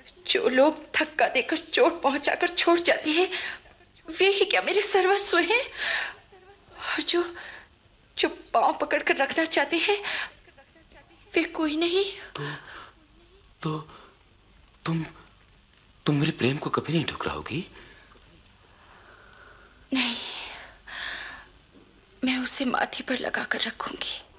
जो लोग धक्का देकर चोट पहुंचाकर छोड़ जाते हैं वे ही क्या मेरे सर्वस्व हैं, और जो जो पांव पकड़कर रखना चाहते हैं वे कोई नहीं। तो तुम मेरे प्रेम को कभी नहीं ठुकराओगी? नहीं, मैं उसे माथे पर लगा कर रखूंगी।